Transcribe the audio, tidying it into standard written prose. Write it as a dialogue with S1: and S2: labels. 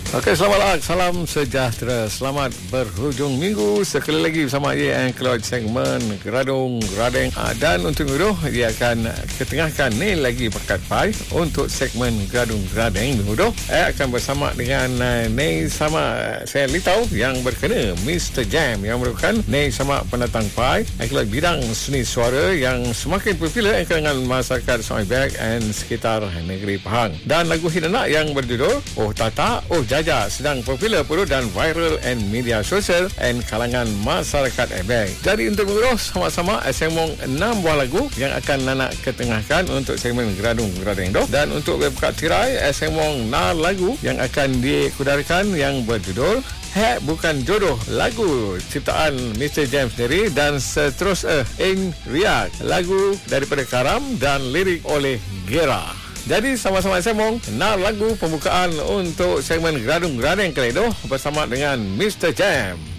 S1: Okey, selamat salam sejahtera. Selamat berhujung minggu. Sekali lagi bersama Ian Claude segmen Geradung Gradeng. Dan untuk itu, dia akan ketengahkan ni lagi pakat pai untuk segmen Geradung Gradeng. Dulu akan bersama dengan ni sama saya litau yang berkena Mr. Jam yang merupakan ni sama pendatang pai akibat bidang seni suara yang semakin popular dengan masyarakat Sungai Beg dan sekitar negeri Pahang. Dan lagu hidanak yang berjudul Oh Tata, Oh Jaja sedang popular pula dan viral and media sosial dan kalangan masyarakat Ebek. Jadi untuk mengurus sama-sama segmen 6 buah lagu yang akan Nana ketengahkan untuk segmen Geradung Gradeng doh. Dan untuk berbuka tirai segmen 6 lagu yang akan dikudarkan yang berjudul Hek Bukan Jodoh, lagu ciptaan Mr. James sendiri, dan seterusnya In Riak, lagu daripada Karam dan lirik oleh Gera. Jadi sama-sama sembang lagu pembukaan untuk segmen Geradung Gradeng kali itu bersama dengan Mr. Jam.